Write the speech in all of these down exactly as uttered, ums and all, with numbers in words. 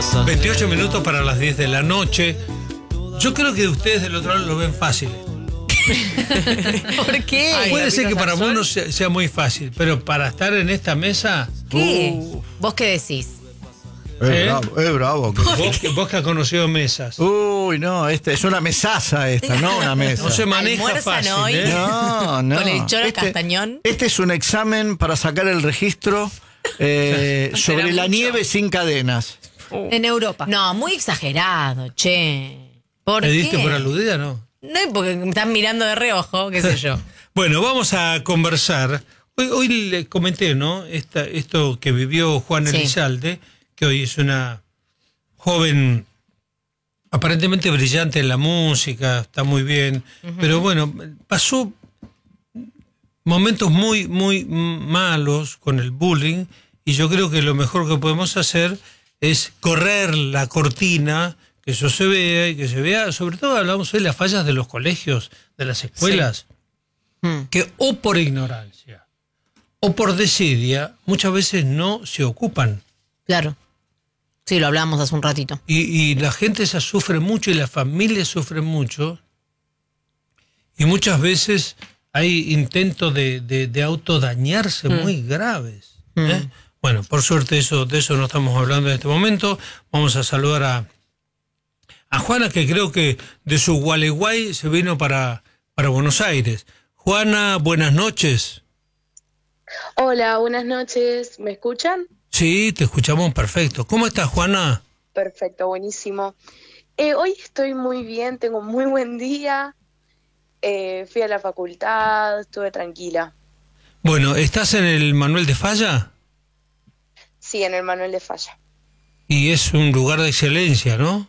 veintiocho minutos para las diez de la noche. Yo creo que ustedes del otro lado lo ven fácil. ¿Por qué? Ay, Puede ser que para Sazón. algunos sea, sea muy fácil, pero para estar en esta mesa... ¿Qué? Uh, ¿Vos qué decís? Es ¿Eh? bravo, es bravo. vos, que- vos que has conocido mesas. Uy, no, este es una mesaza esta, no una mesa. No se maneja ¿Almuerzan fácil, hoy? ¿eh? No, no. Con el Choro este, Castañón. Este es un examen para sacar el registro eh, sobre la mucho. nieve sin cadenas. En Europa. No, muy exagerado, che. ¿Por ¿Me qué? diste por aludida, no? No, porque me están mirando de reojo, qué sé yo. Bueno, vamos a conversar. Hoy, hoy le comenté, ¿no? Esta, esto que vivió Juan Sí. Elizalde, que hoy es una joven aparentemente brillante en la música, está muy bien, uh-huh. pero bueno, pasó momentos muy, muy malos con el bullying y yo creo que lo mejor que podemos hacer es correr la cortina, que eso se vea y que se vea, sobre todo hablamos hoy de las fallas de los colegios, de las escuelas, sí. mm. que o por ignorancia o por desidia muchas veces no se ocupan. Claro. Sí, lo hablamos hace un ratito. Y, y la gente esa sufre mucho y las familias sufren mucho y muchas veces hay intentos de, de, de autodañarse mm. muy graves. ¿eh? Mm. Bueno, por suerte eso, de eso no estamos hablando en este momento. Vamos a saludar a, a Juana, que creo que de su Gualeguay se vino para, para Buenos Aires. Juana, buenas noches. Hola, buenas noches. ¿Me escuchan? Sí, te escuchamos perfecto. ¿Cómo estás, Juana? Perfecto, buenísimo. Eh, hoy estoy muy bien, tengo muy buen día. Eh, fui a la facultad, estuve tranquila. Bueno, ¿estás en el Manuel de Falla? Sí, en el Manuel de Falla. Y es un lugar de excelencia, ¿no?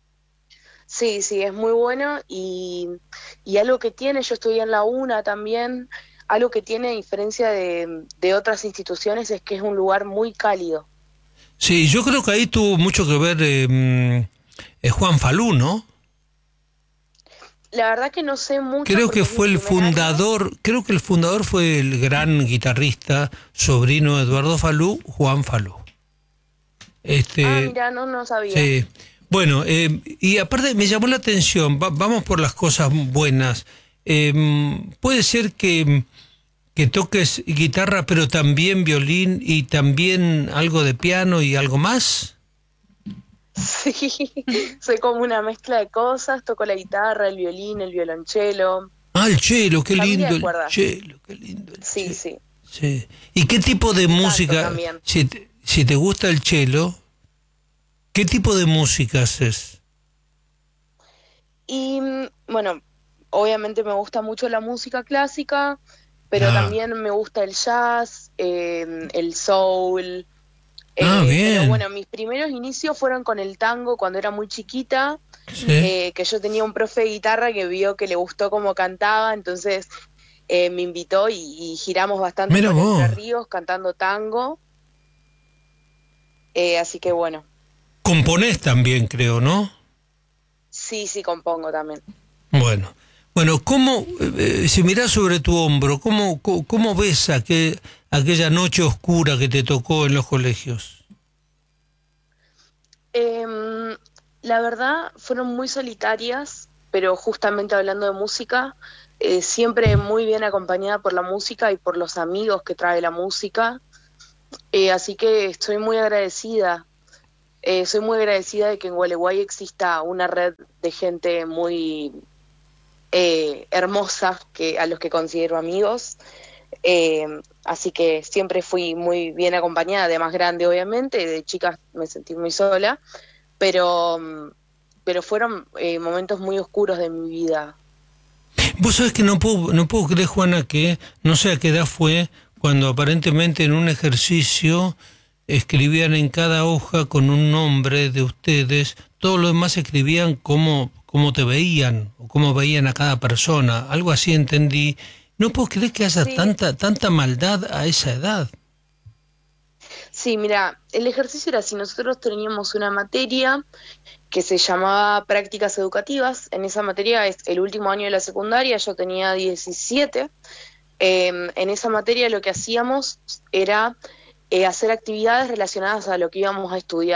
Sí, sí, es muy bueno y, y algo que tiene, yo estoy en la UNA también, algo que tiene a diferencia de, de otras instituciones es que es un lugar muy cálido. Sí, yo creo que ahí tuvo mucho que ver eh, eh, Juan Falú, ¿no? La verdad que no sé mucho. Creo que fue el fundador, año. creo que el fundador fue el gran guitarrista, sobrino de Eduardo Falú, Juan Falú. Este, ah, mira, no, no sabía. Sí. Bueno, eh, y aparte me llamó la atención, va, vamos por las cosas buenas. Eh, puede ser que, que toques guitarra, pero también violín y también algo de piano y algo más. Sí, soy como una mezcla de cosas, toco la guitarra, el violín, el violonchelo. Ah, el cello, qué Familia lindo de el cello, qué lindo el Sí, cello. sí. Sí. ¿Y qué tipo de música, si te, si te gusta el cello, qué tipo de música haces? Y bueno, obviamente me gusta mucho la música clásica, pero ah. también me gusta el jazz, eh, el soul. Ah, eh, bien. Pero bueno, mis primeros inicios fueron con el tango cuando era muy chiquita, sí. eh, que yo tenía un profe de guitarra que vio que le gustó cómo cantaba, entonces eh, me invitó y, y giramos bastante Mira por vos. Entre Ríos cantando tango. Eh, así que bueno. Componés también, creo, ¿no? Sí, sí, compongo también. Bueno, bueno, ¿cómo, eh, si mirás sobre tu hombro, cómo, cómo, cómo ves aquel, aquella noche oscura que te tocó en los colegios? Eh, la verdad, fueron muy solitarias, pero justamente hablando de música, eh, siempre muy bien acompañada por la música y por los amigos que trae la música, eh, así que estoy muy agradecida. Eh, soy muy agradecida de que en Gualeguay exista una red de gente muy eh, hermosa, que a los que considero amigos, eh, así que siempre fui muy bien acompañada, de más grande obviamente, de chicas me sentí muy sola, pero, pero fueron eh, momentos muy oscuros de mi vida. Vos sabés que no puedo, no puedo creer, Juana, que no sé a qué edad fue, cuando aparentemente en un ejercicio escribían en cada hoja con un nombre de ustedes, todo lo demás escribían cómo, cómo te veían, o cómo veían a cada persona, algo así entendí. No puedo creer que haya sí. tanta, tanta maldad a esa edad. Sí, mira, el ejercicio era así, nosotros teníamos una materia que se llamaba prácticas educativas, en esa materia es el último año de la secundaria, yo tenía diecisiete, eh, en esa materia lo que hacíamos era... Eh, hacer actividades relacionadas a lo que íbamos a estudiar.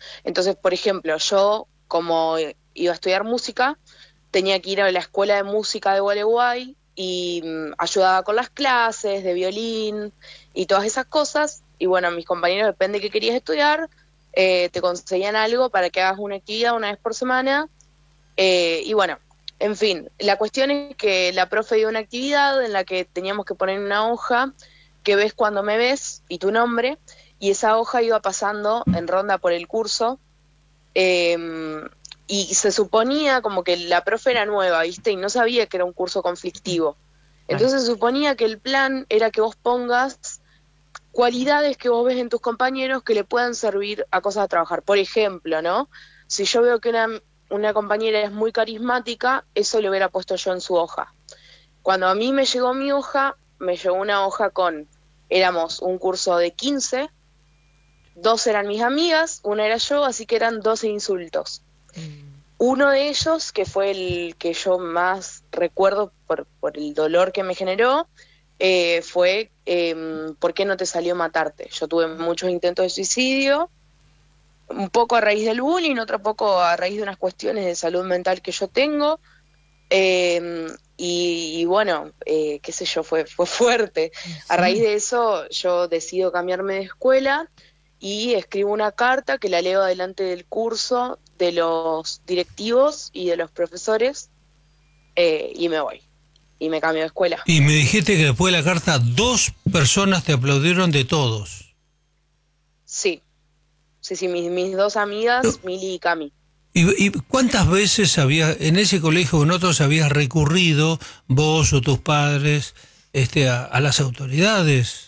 Entonces, por ejemplo, yo como iba a estudiar música, tenía que ir a la escuela de música de Gualeguay y mm, ayudaba con las clases de violín y todas esas cosas. Y bueno, mis compañeros, depende de qué querías estudiar, eh, te conseguían algo para que hagas una actividad una vez por semana. Eh, y bueno, en fin, la cuestión es que la profe dio una actividad en la que teníamos que poner una hoja que ves cuando me ves y tu nombre, y esa hoja iba pasando en ronda por el curso, eh, y se suponía como que la profe era nueva, ¿viste? Y no sabía que era un curso conflictivo. Entonces se suponía que el plan era que vos pongas cualidades que vos ves en tus compañeros que le puedan servir a cosas a trabajar. Por ejemplo, ¿no? Si yo veo que una, una compañera es muy carismática, eso lo hubiera puesto yo en su hoja. Cuando a mí me llegó mi hoja, me llegó una hoja con, éramos un curso de quince, dos eran mis amigas, una era yo, así que eran doce insultos. Mm. Uno de ellos, que fue el que yo más recuerdo por, por el dolor que me generó, eh, fue eh, ¿por qué no te salió matarte? Yo tuve muchos intentos de suicidio, un poco a raíz del bullying, otro poco a raíz de unas cuestiones de salud mental que yo tengo, eh, y, y bueno, eh, qué sé yo, fue, fue fuerte. Sí. A raíz de eso yo decido cambiarme de escuela y escribo una carta que la leo adelante del curso de los directivos y de los profesores, eh, y me voy. Y me cambio de escuela. Y me dijiste que después de la carta dos personas te aplaudieron de todos. Sí, sí, sí, mis, mis dos amigas, no. Mili y Cami. ¿Y, ¿Y cuántas veces había en ese colegio o en otros habías recurrido, vos o tus padres, este, a, a las autoridades?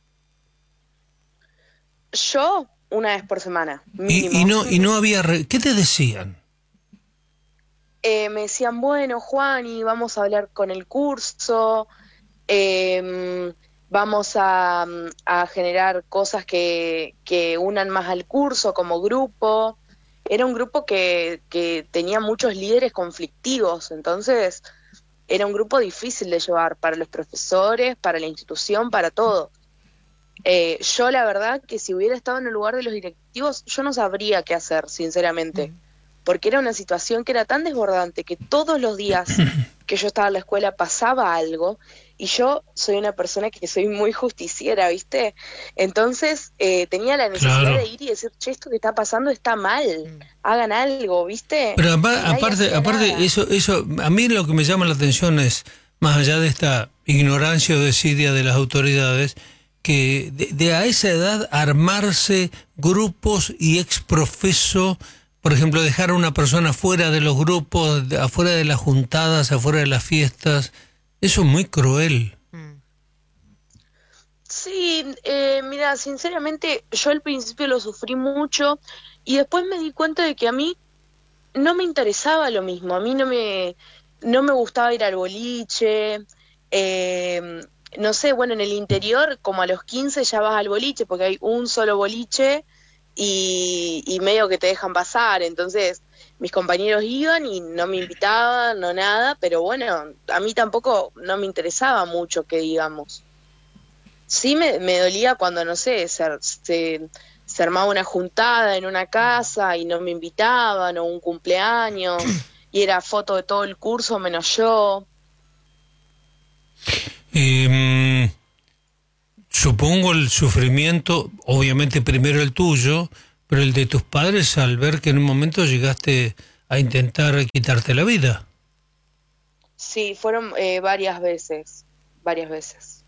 Yo, una vez por semana, mínimo. Y, y, no, y no había... Re... ¿Qué te decían? Eh, me decían, bueno, Juani, vamos a hablar con el curso, eh, vamos a, a generar cosas que, que unan más al curso como grupo. Era un grupo que, que tenía muchos líderes conflictivos, entonces era un grupo difícil de llevar para los profesores, para la institución, para todo. Eh, yo la verdad que si hubiera estado en el lugar de los directivos, yo no sabría qué hacer, sinceramente. Mm. Porque era una situación que era tan desbordante que todos los días que yo estaba en la escuela pasaba algo, y yo soy una persona que soy muy justiciera, ¿viste? Entonces eh, tenía la necesidad claro. de ir y decir, che, esto que está pasando está mal, hagan algo, ¿viste? Pero apa- aparte, aparte eso, eso, a mí lo que me llama la atención es, más allá de esta ignorancia o desidia de las autoridades, que de, de a esa edad armarse grupos y exprofeso. Por ejemplo, dejar a una persona fuera de los grupos, afuera de las juntadas, afuera de las fiestas, eso es muy cruel. Sí, eh, mira, sinceramente, yo al principio lo sufrí mucho y después me di cuenta de que a mí no me interesaba lo mismo. A mí no me, no me gustaba ir al boliche, eh, no sé, bueno, en el interior, como a los quince ya vas al boliche, porque hay un solo boliche, Y, y medio que te dejan pasar, entonces mis compañeros iban y no me invitaban, no nada, pero bueno, a mí tampoco no me interesaba mucho que digamos. Sí me, me dolía cuando, no sé, se, se, se armaba una juntada en una casa y no me invitaban, o un cumpleaños, y era foto de todo el curso menos yo. Eh... Supongo el sufrimiento, obviamente primero el tuyo, pero el de tus padres al ver que en un momento llegaste a intentar quitarte la vida. Sí, fueron eh, varias veces, varias veces.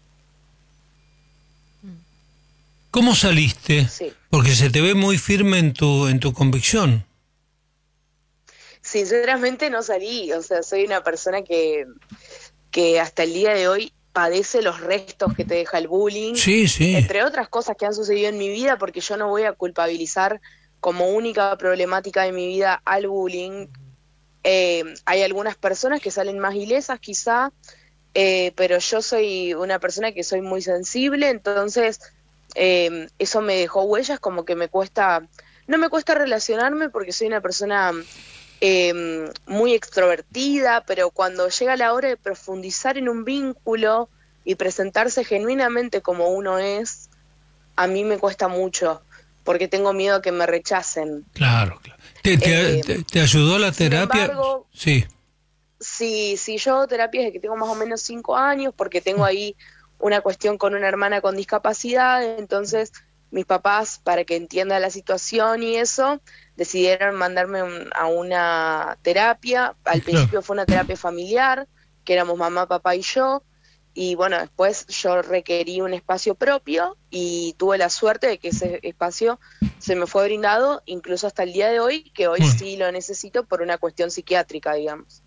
¿Cómo saliste? Sí. Porque se te ve muy firme en tu, en tu convicción. Sinceramente no salí, o sea, soy una persona que, que hasta el día de hoy padece los restos que te deja el bullying, sí, sí. entre otras cosas que han sucedido en mi vida, porque yo no voy a culpabilizar como única problemática de mi vida al bullying. Eh, hay algunas personas que salen más ilesas quizá, eh, pero yo soy una persona que soy muy sensible, entonces eh, eso me dejó huellas, como que me cuesta, no me cuesta relacionarme porque soy una persona Eh, muy extrovertida, pero cuando llega la hora de profundizar en un vínculo y presentarse genuinamente como uno es, a mí me cuesta mucho, porque tengo miedo a que me rechacen. Claro, claro. ¿Te, te, Eh, te, te ayudó la terapia? Sin embargo, sí. Sí, sí, yo hago terapia desde que tengo más o menos cinco años, porque tengo ahí una cuestión con una hermana con discapacidad, entonces mis papás, para que entienda la situación y eso, decidieron mandarme un- a una terapia. Al Claro. principio fue una terapia familiar, que éramos mamá, papá y yo, y bueno, después yo requerí un espacio propio y tuve la suerte de que ese espacio se me fue brindado, incluso hasta el día de hoy, que hoy Bueno. sí lo necesito por una cuestión psiquiátrica, digamos.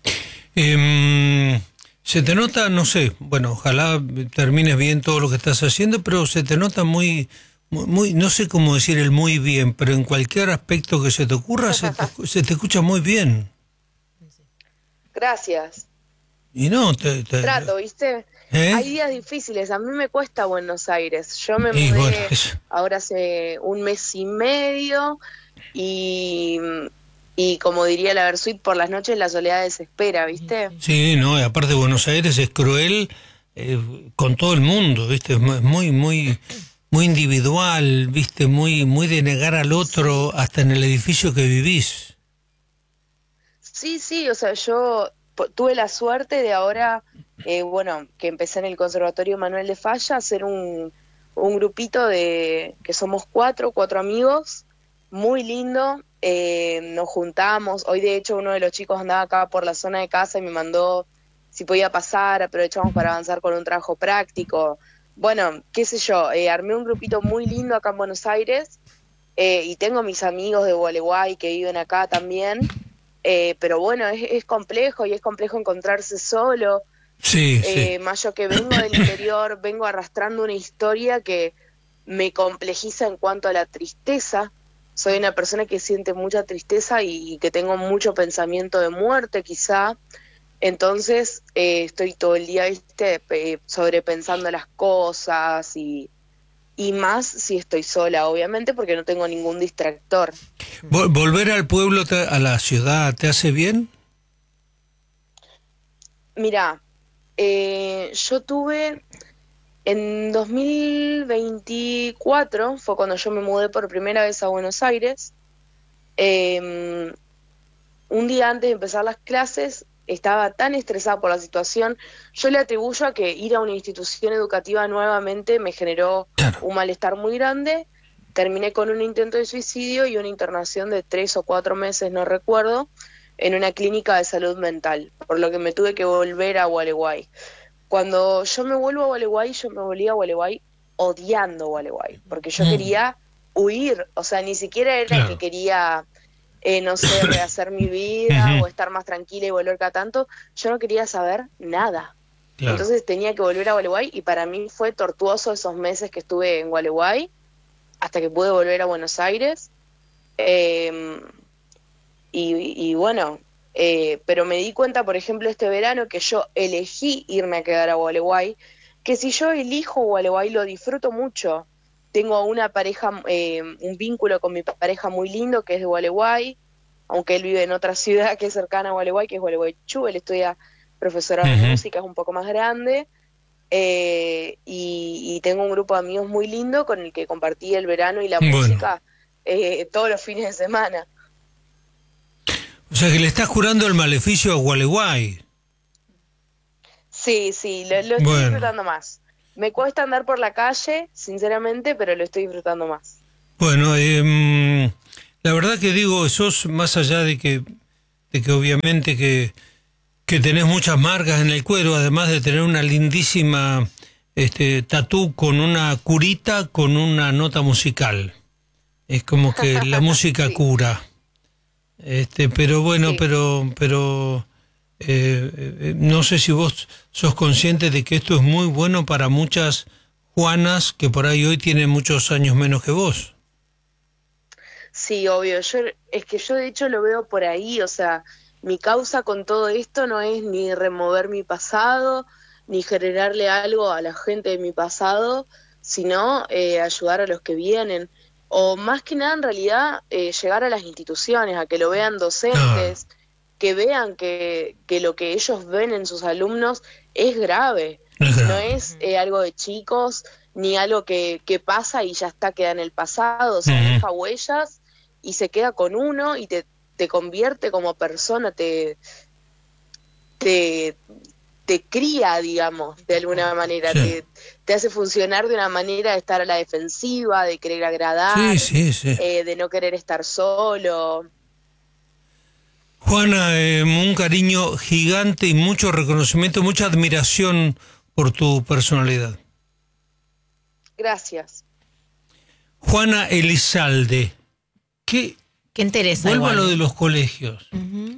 Eh, se te nota, no sé, bueno, ojalá termines bien todo lo que estás haciendo, pero se te nota muy, muy, muy- no sé cómo decir el muy bien, pero en cualquier aspecto que se te ocurra, se te, se te escucha muy bien. Gracias. Y no, te... te- Trato, ¿viste? ¿Eh? Hay días difíciles. A mí me cuesta Buenos Aires. Yo me Y mudé bueno, es- ahora hace un mes y medio y, y como diría la Versuit, por las noches la soledad desespera, ¿viste? sí, no, y aparte Buenos Aires es cruel eh, con todo el mundo, ¿viste? Es mu- muy, muy, muy individual, ¿viste? Muy, muy de negar al otro hasta en el edificio que vivís. Sí, sí, o sea, yo po- tuve la suerte de ahora, eh, bueno, que empecé en el Conservatorio Manuel de Falla, hacer un, un grupito de, que somos cuatro, cuatro amigos, muy lindo, eh, nos juntamos, hoy de hecho uno de los chicos andaba acá por la zona de casa y me mandó si podía pasar, aprovechamos para avanzar con un trabajo práctico, bueno, qué sé yo, eh, armé un grupito muy lindo acá en Buenos Aires, eh, y tengo mis amigos de Gualeguay que viven acá también. Eh, pero bueno, es, es complejo y es complejo encontrarse solo. Sí, Eh, sí. más yo que vengo del interior, vengo arrastrando una historia que me complejiza en cuanto a la tristeza. Soy una persona que siente mucha tristeza y que tengo mucho pensamiento de muerte quizá. Entonces eh, estoy todo el día, viste, eh, sobrepensando las cosas y, y más si estoy sola, obviamente, porque no tengo ningún distractor. Vol- ¿Volver al pueblo, te- a la ciudad, te hace bien? Mira, eh, yo tuve en dos mil veinticuatro, fue cuando yo me mudé por primera vez a Buenos Aires. Eh, un día antes de empezar las clases, estaba tan estresada por la situación. Yo le atribuyo a que ir a una institución educativa nuevamente me generó Claro. un malestar muy grande. Terminé con un intento de suicidio y una internación de tres o cuatro meses, no recuerdo, en una clínica de salud mental, por lo que me tuve que volver a Gualeguay. Cuando yo me vuelvo a Gualeguay, yo me volví a Gualeguay odiando Gualeguay, porque yo Mm. quería huir, o sea, ni siquiera era Claro. que quería, eh, no sé, rehacer mi vida Ujú. o estar más tranquila y volver cada tanto, yo no quería saber nada. Claro. Entonces tenía que volver a Gualeguay y para mí fue tortuoso esos meses que estuve en Gualeguay, hasta que pude volver a Buenos Aires. Eh, y, y bueno, eh, pero me di cuenta, por ejemplo, este verano que yo elegí irme a quedar a Gualeguay, que si yo elijo Gualeguay lo disfruto mucho. Tengo una pareja, eh, un vínculo con mi pareja muy lindo que es de Gualeguay, aunque él vive en otra ciudad que es cercana a Gualeguay, que es Gualeguaychú, él estudia profesorado de Ujú. música, es un poco más grande. Eh, y, y tengo un grupo de amigos muy lindo con el que compartí el verano y la Bueno. música eh, todos los fines de semana. O sea que le estás curando el maleficio a Gualeguay. Sí, sí, lo, lo estoy Bueno. disfrutando más. Me cuesta andar por la calle, sinceramente, pero lo estoy disfrutando más. Bueno, eh, la verdad que digo, sos más allá de que, de que obviamente que, que tenés muchas marcas en el cuero, además de tener una lindísima este, tatú con una curita con una nota musical. Es como que la música Sí. cura. Este, pero bueno, Sí. pero, pero eh, eh, no sé si vos sos consciente de que esto es muy bueno para muchas Juanas que por ahí hoy tienen muchos años menos que vos. Sí, obvio. Yo, es que yo de hecho lo veo por ahí, o sea, mi causa con todo esto no es ni remover mi pasado, ni generarle algo a la gente de mi pasado, sino eh, ayudar a los que vienen. O más que nada, en realidad, eh, llegar a las instituciones, a que lo vean docentes, que vean que, que lo que ellos ven en sus alumnos es grave. Es No grave. es eh, algo de chicos, ni algo que, que pasa y ya está, queda en el pasado, o sea, Ujú. deja huellas y se queda con uno y te, te convierte como persona, te, te, te cría, digamos, de alguna manera, Sí. te, te hace funcionar de una manera de estar a la defensiva, de querer agradar, Sí, sí, sí. eh, de no querer estar solo. Juana, eh, un cariño gigante y mucho reconocimiento, mucha admiración por tu personalidad. Gracias. Juana Elizalde, ¿qué? ¿Qué interesa? Vuelvo a igual? lo de los colegios. Ujú.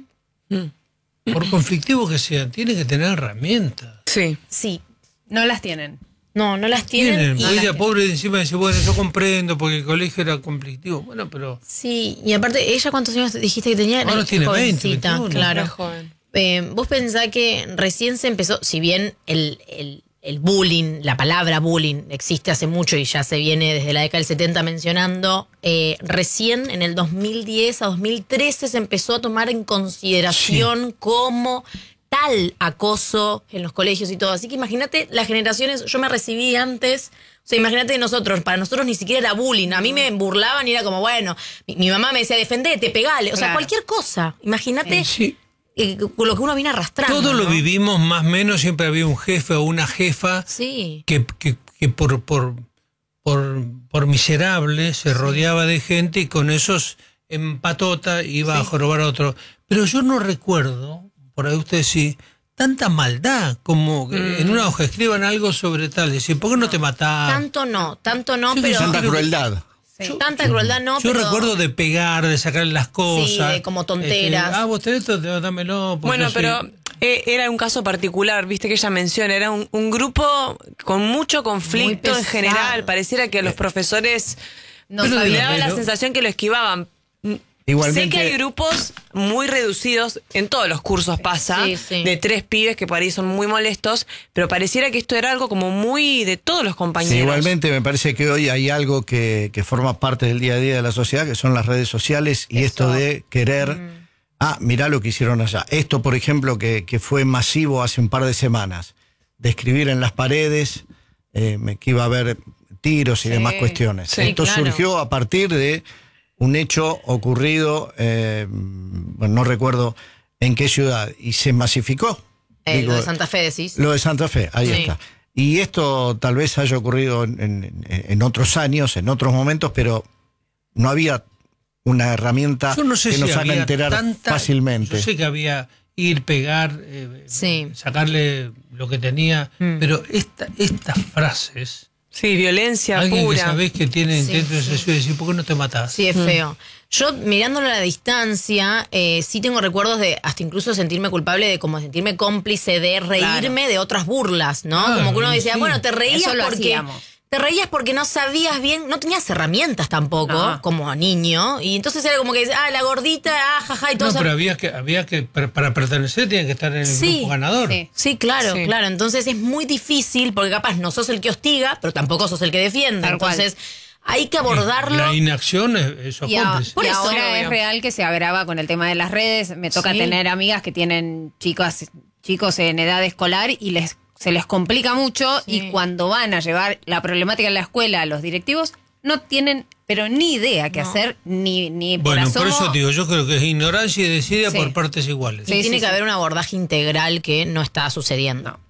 Por conflictivos que sean, tienen que tener herramientas. Sí. Sí. No las tienen. No, no las tienen. Tienen. y- Pues ella, pobre, encima dice, bueno, yo comprendo porque el colegio era conflictivo. Bueno, pero Sí, y aparte, ¿ella cuántos años dijiste que tenía? Ahora Era tiene veinte, jovencita, veintiuno. claro. Era joven. Eh, vos pensás que recién se empezó, si bien el, el, el bullying, la palabra bullying existe hace mucho y ya se viene desde la década del setenta mencionando, eh, recién en el dos mil diez a dos mil trece se empezó a tomar en consideración como tal acoso en los colegios y todo. Así que imagínate las generaciones, yo me recibí antes, o sea, imagínate nosotros, para nosotros ni siquiera era bullying, a mí me burlaban y era como, bueno, mi, mi mamá me decía, defendete, pegale, o sea, Claro. cualquier cosa. Imagínate sí, eh, con lo que uno viene arrastrando. todo lo ¿no? vivimos más o menos, siempre había un jefe o una jefa Sí. que, que, que por, por, por, por miserable se rodeaba de gente y con esos en patota iba a jorobar a otro. Pero yo no recuerdo, por ahí usted sí, tanta maldad como que en una hoja escriban algo sobre tal. Decir, ¿por qué no te matás? Tanto no, tanto no, Sí, pero... Tanta creo que- crueldad. Sí. Tanta crueldad no, Yo pero... recuerdo de pegar, de sacarle las cosas. de como tonteras. Este, ah, vos tenés esto, dámelo. porque Bueno, yo soy- pero eh, era un caso particular, viste que ella menciona, era un, un grupo con mucho conflicto Muy en pesado. general, pareciera que a los profesores No Pero le de- daba la pero- sensación que lo esquivaban. Igualmente- Sé que hay grupos muy reducidos, en todos los cursos pasa, Sí, sí. de tres pibes que por ahí son muy molestos, pero pareciera que esto era algo como muy de todos los Sí, compañeros. igualmente me parece que hoy hay algo que, que forma parte del día a día de la sociedad, que son las redes sociales y esto de querer, ah, mirá lo que hicieron allá. Esto, por ejemplo, que, que fue masivo hace un par de semanas, de escribir en las paredes eh, me- que iba a haber tiros y Sí. demás cuestiones. Sí, Esto claro. surgió a partir de un hecho ocurrido, eh, bueno, no recuerdo en qué ciudad, y se masificó. Eh, Digo, lo de Santa Fe decís. lo de Santa Fe, ahí Sí. está. Y esto tal vez haya ocurrido en, en- en otros años, en otros momentos, pero no había una herramienta Yo no sé que si nos haga había enterar tanta, fácilmente. Yo sé que había ir, pegar, eh, Sí. sacarle lo que tenía, Mm. pero esta, estas frases, Sí, violencia alguien pura. que sabés que tiene Sí, intento de sí. suicidio, decir, ¿por qué no te matás? Sí, es feo. Yo, mirándolo a la distancia, eh, sí tengo recuerdos de hasta incluso sentirme culpable de como sentirme cómplice de reírme de otras burlas, ¿no? Claro, como que uno decía, sí. bueno, te reías Eso lo porque... hacíamos. Te reías porque no sabías bien, no tenías herramientas tampoco, No. como niño, y entonces era como que, ah, la gordita, ah, jaja, y todo No, eso. pero había que, había que para, para pertenecer tenían que estar en el Sí, grupo ganador. sí. Sí, claro, Sí. claro. Entonces es muy difícil porque capaz no sos el que hostiga, pero tampoco sos el que defiende. Tal cual. Entonces hay que abordarlo. La inacción es, es Y, a- cómplice. Por y eso, ahora obvio. es real que se agrava con el tema de las redes. Me toca Sí. tener amigas que tienen chicas, chicos en edad escolar y les se les complica mucho Sí. y cuando van a llevar la problemática en la escuela a los directivos no tienen pero ni idea qué No. hacer ni ni Bueno, por por asomo. eso digo, yo creo que es ignorancia y desidia Sí. por partes iguales. Y Sí, tiene sí, que sí. haber un abordaje integral que no está sucediendo. No.